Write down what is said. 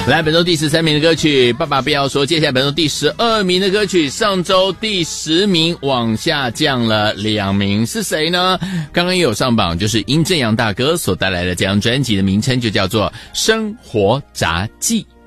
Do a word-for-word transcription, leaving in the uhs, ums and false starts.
来，本周第十三名的歌曲，爸爸不要说。接下来本周第十二名的歌曲，上周第十名往下降了两名，是谁呢？刚刚也有上榜，就是殷正阳大哥所带来的这张专辑的名称就叫做《生活札记》。